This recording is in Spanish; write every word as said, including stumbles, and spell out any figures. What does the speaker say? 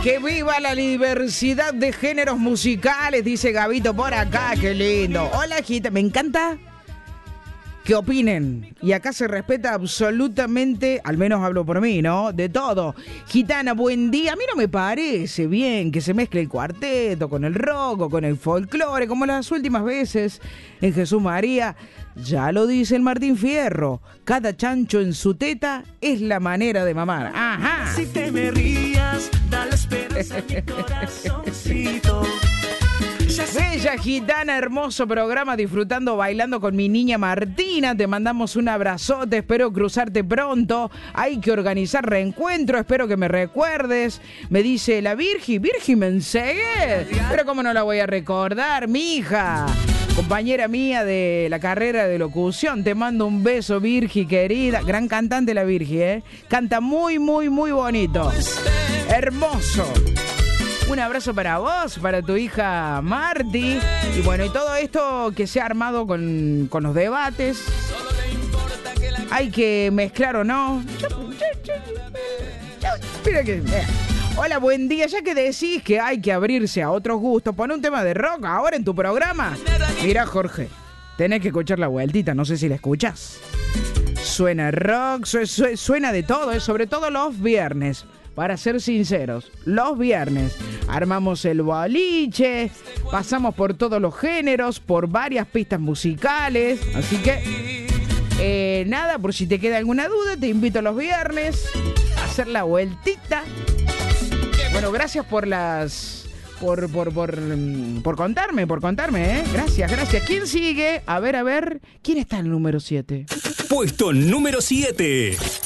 Que viva la diversidad de géneros musicales, dice Gabito por acá, qué lindo. Hola, Gita, me encanta que opinen. Y acá se respeta absolutamente, al menos hablo por mí, ¿no? De todo. Gitana, buen día. A mí no me parece bien que se mezcle el cuarteto con el rock o con el folclore, como las últimas veces en Jesús María. Ya lo dice el Martín Fierro. Cada chancho en su teta es la manera de mamar. Ajá. Si te me rías, dale esperanza a mi corazoncito. Bella Gitana, hermoso programa, disfrutando, bailando con mi niña Martina. Te mandamos un abrazote, espero cruzarte pronto. Hay que organizar reencuentro, espero que me recuerdes. Me dice la Virgi, Virgi me ensegué. Pero cómo no la voy a recordar, mi hija. Compañera mía de la carrera de locución. Te mando un beso, Virgi, querida. Gran cantante la Virgi, ¿eh? Canta muy, muy, muy bonito. Hermoso. Un abrazo para vos, para tu hija Marti. Y bueno, y todo esto que se ha armado con, con los debates. Hay que mezclar o no. Mira que... Hola, buen día. Ya que decís que hay que abrirse a otros gustos, pon un tema de rock ahora en tu programa. Mira, Jorge, tenés que escuchar la vueltita, no sé si la escuchás. Suena rock, su, su, suena de todo, ¿eh? Sobre todo los viernes. Para ser sinceros, los viernes armamos el boliche, pasamos por todos los géneros, por varias pistas musicales. Así que, eh, nada, por si te queda alguna duda, te invito los viernes a hacer la vueltita. Bueno, gracias por las... Por, por, por, por contarme, por contarme, ¿eh? Gracias, gracias. ¿Quién sigue? A ver, a ver. ¿Quién está en el número siete? Puesto número siete.